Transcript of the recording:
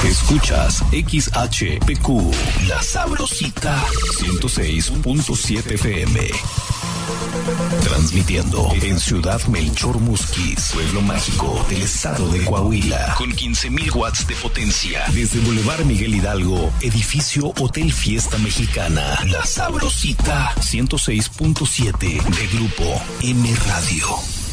Escuchas XHPQ, La Sabrosita, 106.7 FM. Transmitiendo en Ciudad Melchor Musquis, pueblo mágico del estado de Coahuila, con 15,000 watts de potencia. Desde Boulevard Miguel Hidalgo, edificio Hotel Fiesta Mexicana. La Sabrosita, 106.7 de Grupo M Radio.